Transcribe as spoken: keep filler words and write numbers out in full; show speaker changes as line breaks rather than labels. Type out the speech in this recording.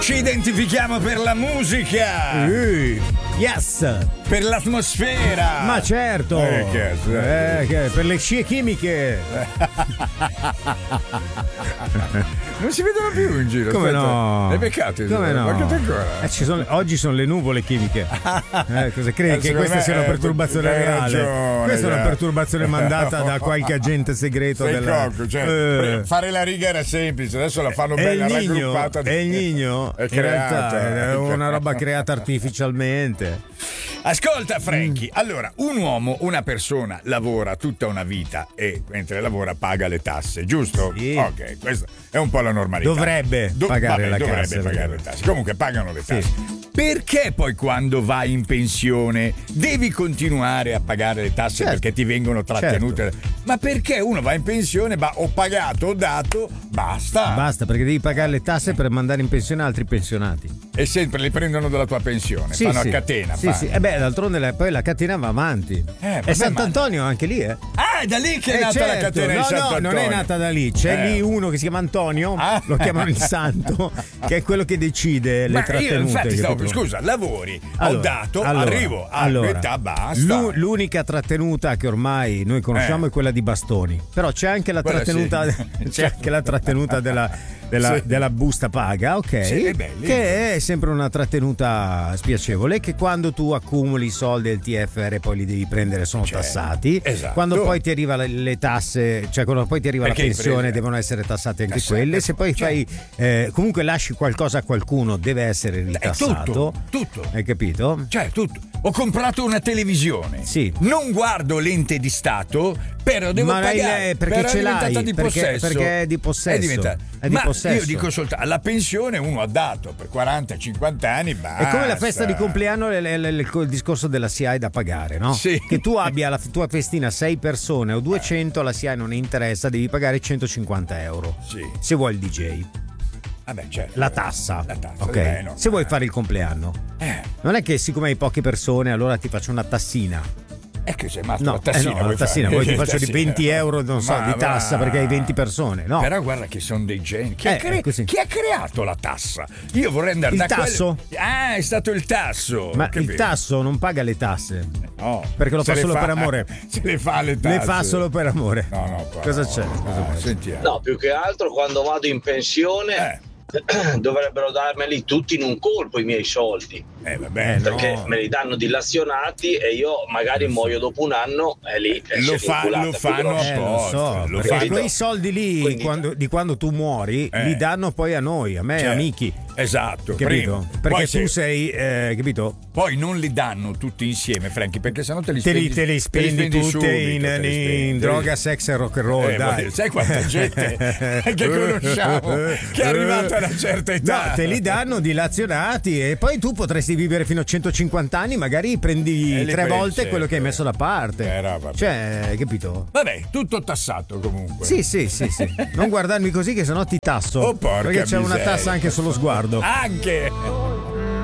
Ci identifichiamo per la musica.
Uh, yes.
Per l'atmosfera.
Ma certo.
Eh, che,
eh, che, per le scie chimiche.
Non si vedono più in giro.
Come
aspetta.
no?
Le beccate?
Come no?
Guardate ancora.
Eh, ci sono, oggi sono le nuvole chimiche. Eh, cosa credi? Che questa sia una perturbazione
hai
reale?
ragione,
Questa è una
eh.
perturbazione mandata da qualche agente segreto.
Sei
della...
cocco, cioè,
Eh.
fare la riga era semplice, adesso la fanno
È
bella
il Nigno,
raggruppata.
è il Nigno,
È
in realtà
creata.
è una roba creata artificialmente.
Ascolta Franky, allora un uomo, una persona lavora tutta una vita e mentre lavora paga le tasse, giusto?
Sì.
Ok, questa è un po' la normalità.
Dovrebbe pagare la
dovrebbe
cassa,
pagare
perché-
le tasse. Comunque pagano le tasse.
Sì.
Perché poi quando vai in pensione devi continuare a pagare le tasse
Certo.
perché ti vengono trattenute? Ma perché uno va in pensione, ma ho pagato, ho dato, basta.
Basta, perché devi pagare le tasse per mandare in pensione altri pensionati.
E sempre li prendono dalla tua pensione,
Sì,
fanno
sì.
a catena.
Sì,
fanno.
sì. E beh, d'altronde la- poi la catena va avanti.
vabbè,
e Sant'Antonio
ma-
anche lì, eh?
Ah, è da lì che è
Eh,
nata la
certo.
catena di
No, no,
Sant'Antonio.
non è nata da lì. C'è
Eh.
lì uno che si chiama Antonio,
Ah.
lo chiamano il santo, che è quello che decide le
Ma
trattenute.
io infatti stavo,
capito?
scusa, lavori,
Allora,
ho dato,
allora,
arrivo a
allora,
metà, basta.
l'u- l'unica trattenuta che ormai noi conosciamo
Eh.
è quella di bastoni. Però c'è anche la
Quella
trattenuta,
sì.
c'è anche la trattenuta della, della,
Sì.
della busta paga, ok?
Sì, è bello.
Che è sempre una trattenuta spiacevole. Che quando tu accumuli i soldi del T F R poi li devi prendere, sono
Certo.
tassati.
Esatto.
Quando poi ti arriva le, le tasse, cioè quando poi ti arriva
Perché
la pensione,
imprese-
devono essere tassate anche
Tassate.
quelle. Se poi
Cioè-
fai eh, comunque lasci qualcosa a qualcuno, deve essere
È
ritassato.
tutto, tutto.
Hai capito?
Cioè, tutto. Ho comprato una televisione.
Sì.
Non guardo l'ente di Stato, però devo
Ma lei-
pagare.
perché
però
ce
è diventata
l'hai?
di
Perché-
possesso.
perché è di possesso.
È diventata.
È di
Ma
possesso.
io dico soltanto, alla pensione uno ha dato per quaranta cinquanta anni, basta.
È come la festa di compleanno, le- le- le- il discorso della S I A E da pagare, no?
Sì.
Che tu abbia la tua festina sei persone o duecento, la S I A E non ne interessa, devi pagare centocinquanta euro.
Sì.
Se vuoi il D J.
Vabbè, certo.
La tassa.
La tassa,
Ok.
beh, no.
Se vuoi fare il compleanno.
Eh,
Non è che siccome hai poche persone, allora ti faccio una tassina.
è che sei matto
No,
la tassina.
eh no,
vuoi
la tassina,
fare?
poi ti faccio di
Tassina.
venti euro, non so,
Ma
di tassa
va.
perché hai venti persone, no?
Però guarda che sono dei geni. Chi,
Eh,
ha, cre-
così.
chi ha creato la tassa? Io vorrei andare
Il
da quello-
tasso?
Ah, è stato il tasso.
Ma
Capito?
il tasso non paga le tasse.
No,
Perché lo
se
fa
le
solo per amore.
Se le fa le tasse.
Le fa solo per amore.
No, no, però,
Cosa c'è?
no,
Cosa vuoi?
sentiamo.
No, più che altro quando vado in pensione
Eh.
dovrebbero darmeli tutti in un colpo i miei soldi,
Eh, vabbè,
Eh,
no.
perché me li danno dilazionati e io magari muoio dopo un anno e lì è
Lo fa-
l'inculata
lo
più
fanno
grossa.
Eh, lo
apposta,
so,
lo
perché
fanno.
quei soldi lì
Quindi-
quando- di quando tu muori
Eh.
li danno poi a noi, a me e
Cioè,
amici.
Esatto,
Capito?
primo.
Perché
Poi
tu
se-
sei, eh, capito?
Poi non li danno tutti insieme, Franky, perché sennò te li
Te li,
spendi,
te li spendi tutte
subito,
in,
te li
in
spendi.
droga, sex e rock and roll.
Eh,
dai.
voglio- sai quanta gente che conosciamo che è arrivata a una certa età?
No, te li danno dilazionati e poi tu potresti vivere fino a centocinquanta anni, magari prendi
E li
tre
prendi,
volte quello che hai messo da parte.
Eh, no, vabbè.
Cioè, hai capito?
Vabbè, tutto tassato comunque.
Sì, sì, sì, sì. Non guardarmi così che sennò ti tasso.
Oh, porca
perché c'è una
miseria.
tassa anche sullo sguardo.
Anche.